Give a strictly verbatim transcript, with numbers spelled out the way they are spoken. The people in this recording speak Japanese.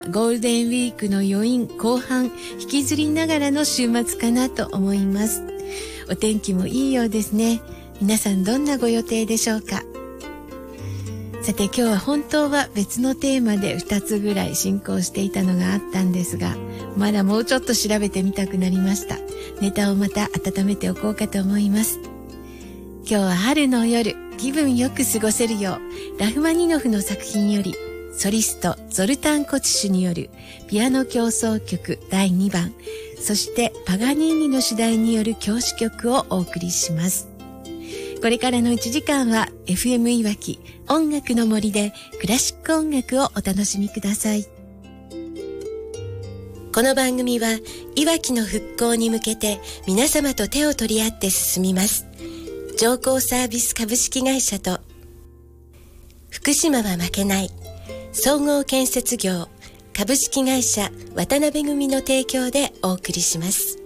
ゴールデンウィークの余韻後半引きずりながらの週末かなと思います。お天気もいいようですね。皆さんどんなご予定でしょうか。さて今日は本当は別のテーマでふたつぐらい進行していたのがあったんですが、まだもうちょっと調べてみたくなりました。ネタをまた温めておこうかと思います。今日は春の夜、気分よく過ごせるよう、ラフマニノフの作品よりソリストゾルタン・コチシュによるピアノ協奏曲だいにばん、そしてパガニーニの主題による教師曲をお送りします。これからのいちじかんは エフエム いわき音楽の森でクラシック音楽をお楽しみください。この番組はいわきの復興に向けて皆様と手を取り合って進みます上皇サービス株式会社と福島は負けない総合建設業株式会社渡辺組の提供でお送りします。